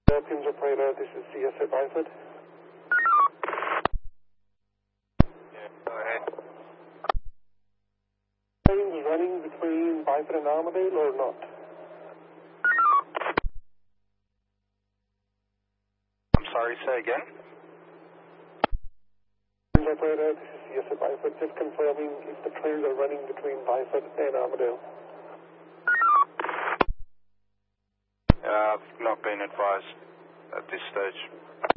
Pinch operator, this is CSA Byford. Yeah, go ahead. Trains running between Byford and Armadale or not? I'm sorry, say again? Pinch operator, this is CSA Byford. Just confirming if the trains are running between Byford and Armadale. I've not been advised at this stage.